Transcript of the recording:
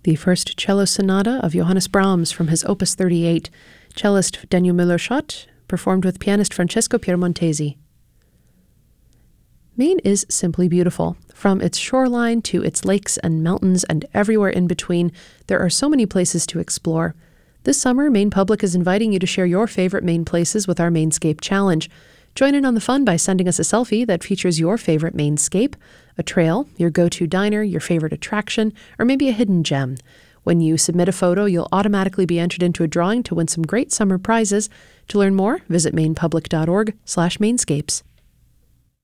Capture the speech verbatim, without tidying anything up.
the first cello sonata of Johannes Brahms from his Opus thirty-eight, cellist Daniel Müller-Schott, performed with pianist Francesco Piermontesi. Maine is simply beautiful. From its shoreline to its lakes and mountains and everywhere in between, there are so many places to explore. This summer, Maine Public is inviting you to share your favorite Maine places with our Mainscape Challenge. Join in on the fun by sending us a selfie that features your favorite Mainscape, a trail, your go-to diner, your favorite attraction, or maybe a hidden gem. When you submit a photo, you'll automatically be entered into a drawing to win some great summer prizes. To learn more, visit mainpublic dot org slash mainscapes.